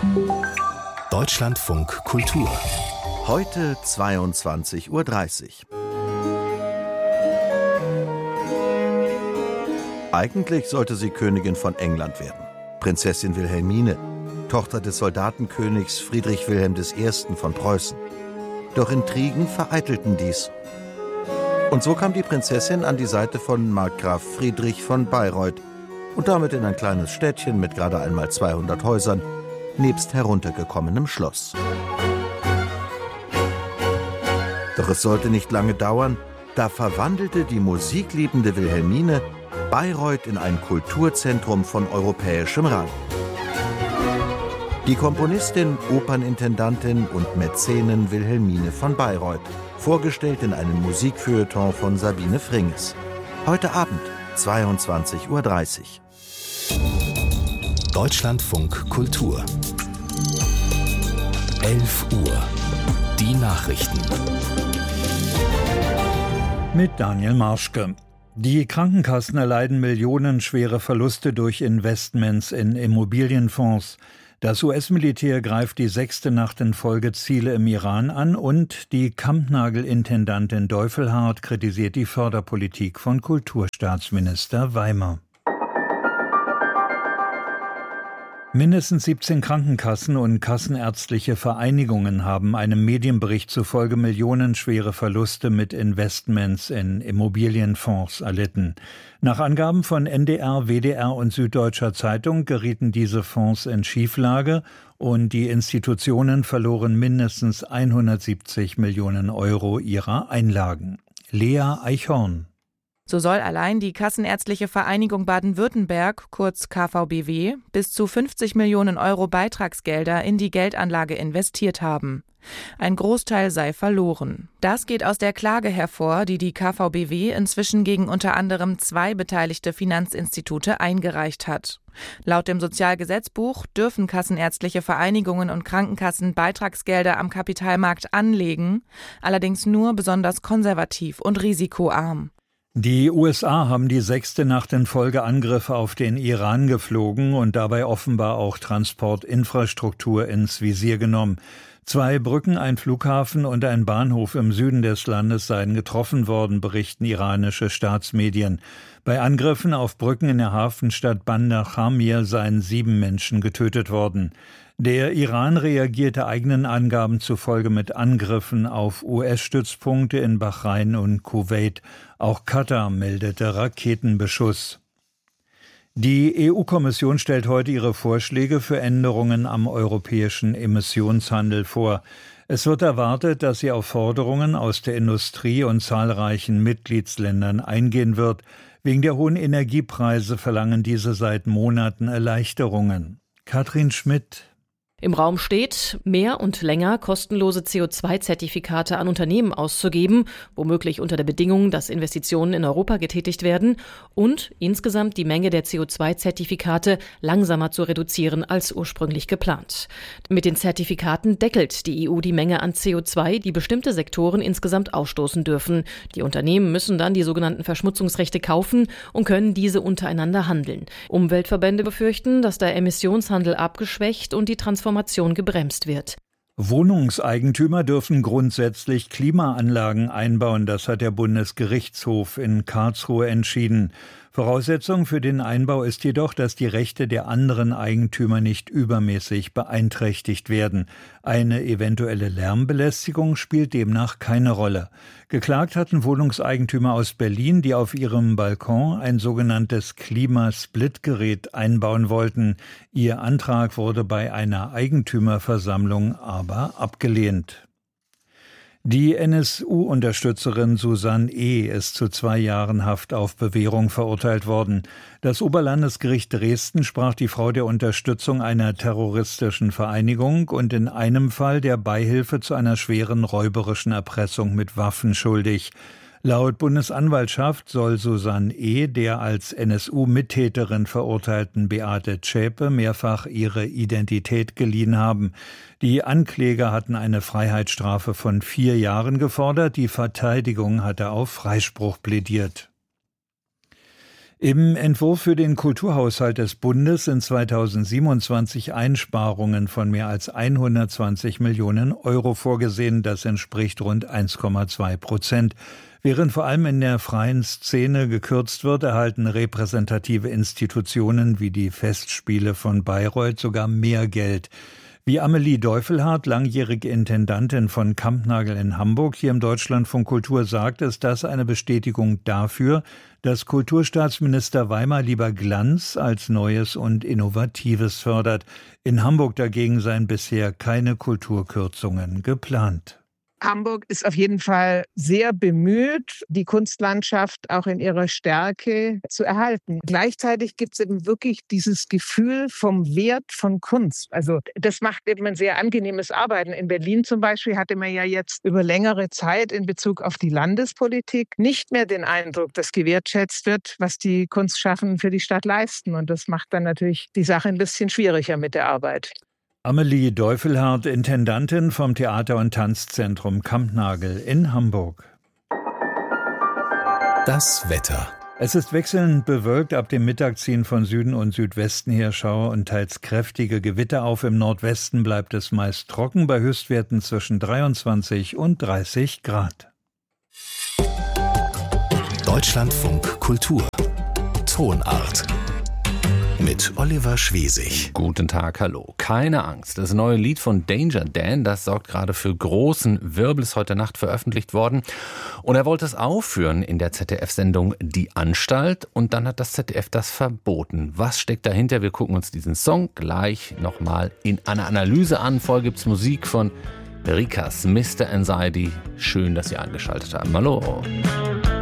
Deutschlandfunk Kultur. Heute 22:30 Uhr. Eigentlich sollte sie Königin von England werden. Prinzessin Wilhelmine, Tochter des Soldatenkönigs Friedrich Wilhelm I. von Preußen. Doch Intrigen vereitelten dies. Und so kam die Prinzessin an die Seite von Markgraf Friedrich von Bayreuth und damit in ein kleines Städtchen mit gerade einmal 200 Häusern, nebst heruntergekommenem Schloss. Doch es sollte nicht lange dauern, da verwandelte die musikliebende Wilhelmine Bayreuth in ein Kulturzentrum von europäischem Rang. Die Komponistin, Opernintendantin und Mäzenin Wilhelmine von Bayreuth, vorgestellt in einem Musikfeuilleton von Sabine Fringes. Heute Abend, 22:30 Uhr. Deutschlandfunk Kultur. 11 Uhr. Die Nachrichten. Mit Daniel Marschke. Die Krankenkassen erleiden millionenschwere Verluste durch Investments in Immobilienfonds. Das US-Militär greift die 6. Nacht in Folge Ziele im Iran an und die Kampnagel-Intendantin Deufelhardt kritisiert die Förderpolitik von Kulturstaatsminister Weimer. Mindestens 17 Krankenkassen und kassenärztliche Vereinigungen haben einem Medienbericht zufolge millionenschwere Verluste mit Investments in Immobilienfonds erlitten. Nach Angaben von NDR, WDR und Süddeutscher Zeitung gerieten diese Fonds in Schieflage und die Institutionen verloren mindestens 170 Millionen Euro ihrer Einlagen. Lea Eichhorn. So soll allein die Kassenärztliche Vereinigung Baden-Württemberg, kurz KVBW, bis zu 50 Millionen Euro Beitragsgelder in die Geldanlage investiert haben. Ein Großteil sei verloren. Das geht aus der Klage hervor, die die KVBW inzwischen gegen unter anderem 2 beteiligte Finanzinstitute eingereicht hat. Laut dem Sozialgesetzbuch dürfen kassenärztliche Vereinigungen und Krankenkassen Beitragsgelder am Kapitalmarkt anlegen, allerdings nur besonders konservativ und risikoarm. Die USA haben die 6. Nacht in Folge Angriffe auf den Iran geflogen und dabei offenbar auch Transportinfrastruktur ins Visier genommen. 2 Brücken, ein Flughafen und ein Bahnhof im Süden des Landes seien getroffen worden, berichten iranische Staatsmedien. Bei Angriffen auf Brücken in der Hafenstadt Bandar Khamir seien 7 Menschen getötet worden. Der Iran reagierte eigenen Angaben zufolge mit Angriffen auf US-Stützpunkte in Bahrain und Kuwait. Auch Katar meldete Raketenbeschuss. Die EU-Kommission stellt heute ihre Vorschläge für Änderungen am europäischen Emissionshandel vor. Es wird erwartet, dass sie auf Forderungen aus der Industrie und zahlreichen Mitgliedsländern eingehen wird. Wegen der hohen Energiepreise verlangen diese seit Monaten Erleichterungen. Katrin Schmidt. Im Raum steht, mehr und länger kostenlose CO2-Zertifikate an Unternehmen auszugeben, womöglich unter der Bedingung, dass Investitionen in Europa getätigt werden und insgesamt die Menge der CO2-Zertifikate langsamer zu reduzieren als ursprünglich geplant. Mit den Zertifikaten deckelt die EU die Menge an CO2, die bestimmte Sektoren insgesamt ausstoßen dürfen. Die Unternehmen müssen dann die sogenannten Verschmutzungsrechte kaufen und können diese untereinander handeln. Umweltverbände befürchten, dass der Emissionshandel abgeschwächt und die Transformation gebremst wird. Wohnungseigentümer dürfen grundsätzlich Klimaanlagen einbauen, das hat der Bundesgerichtshof in Karlsruhe entschieden. Voraussetzung für den Einbau ist jedoch, dass die Rechte der anderen Eigentümer nicht übermäßig beeinträchtigt werden. Eine eventuelle Lärmbelästigung spielt demnach keine Rolle. Geklagt hatten Wohnungseigentümer aus Berlin, die auf ihrem Balkon ein sogenanntes Klimasplitgerät einbauen wollten. Ihr Antrag wurde bei einer Eigentümerversammlung aber abgelehnt. Die NSU-Unterstützerin Susanne E. ist zu 2 Jahren Haft auf Bewährung verurteilt worden. Das Oberlandesgericht Dresden sprach die Frau der Unterstützung einer terroristischen Vereinigung und in einem Fall der Beihilfe zu einer schweren räuberischen Erpressung mit Waffen schuldig. Laut Bundesanwaltschaft soll Susanne E. der als NSU-Mittäterin verurteilten Beate Zschäpe mehrfach ihre Identität geliehen haben. Die Ankläger hatten eine Freiheitsstrafe von 4 Jahren gefordert, die Verteidigung hatte auf Freispruch plädiert. Im Entwurf für den Kulturhaushalt des Bundes sind 2027 Einsparungen von mehr als 120 Millionen Euro vorgesehen. Das entspricht rund 1,2%. Während vor allem in der freien Szene gekürzt wird, erhalten repräsentative Institutionen wie die Festspiele von Bayreuth sogar mehr Geld. Wie Amelie Deufelhardt, langjährige Intendantin von Kampnagel in Hamburg, hier im Deutschlandfunk Kultur sagt, ist das eine Bestätigung dafür, dass Kulturstaatsminister Weimar lieber Glanz als Neues und Innovatives fördert. In Hamburg dagegen seien bisher keine Kulturkürzungen geplant. Hamburg ist auf jeden Fall sehr bemüht, die Kunstlandschaft auch in ihrer Stärke zu erhalten. Gleichzeitig gibt es eben wirklich dieses Gefühl vom Wert von Kunst. Also das macht eben ein sehr angenehmes Arbeiten. In Berlin zum Beispiel hatte man ja jetzt über längere Zeit in Bezug auf die Landespolitik nicht mehr den Eindruck, dass gewertschätzt wird, was die Kunstschaffenden für die Stadt leisten. Und das macht dann natürlich die Sache ein bisschen schwieriger mit der Arbeit. Amelie Deufelhardt, Intendantin vom Theater- und Tanzzentrum Kampnagel in Hamburg. Das Wetter. Es ist wechselnd bewölkt. Ab dem Mittag ziehen von Süden und Südwesten her Schauer und teils kräftige Gewitter auf. Im Nordwesten bleibt es meist trocken bei Höchstwerten zwischen 23 und 30 Grad. Deutschlandfunk Kultur. Tonart. Mit Oliver Schwesig. Guten Tag, hallo. Keine Angst. Das neue Lied von Danger Dan, das sorgt gerade für großen Wirbel, ist heute Nacht veröffentlicht worden. Und er wollte es aufführen in der ZDF-Sendung Die Anstalt. Und dann hat das ZDF das verboten. Was steckt dahinter? Wir gucken uns diesen Song gleich nochmal in einer Analyse an. Vorher gibt's Musik von Rikas Mr. Anxiety. Schön, dass Sie eingeschaltet haben. Hallo.